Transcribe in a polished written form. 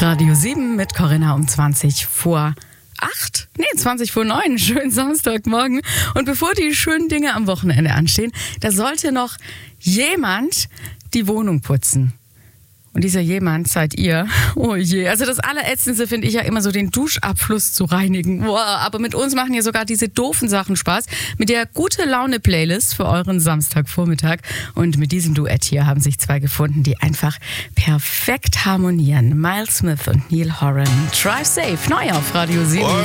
Radio 7 mit Corinna um 20 vor 8? Nee, 20 vor 9. Schönen Samstagmorgen. Und bevor die schönen Dinge am Wochenende anstehen, da sollte noch jemand die Wohnung putzen. Und dieser jemand seid ihr. Oh je. Also das Allerätzendste finde ich ja immer so, den Duschabfluss zu reinigen. Boah, aber mit uns machen ja sogar diese doofen Sachen Spaß. Mit der Gute-Laune-Playlist für euren Samstagvormittag. Und mit diesem Duett hier haben sich zwei gefunden, die einfach perfekt harmonieren. Miles Smith und Neil Horan. Drive Safe, neu auf Radio 7.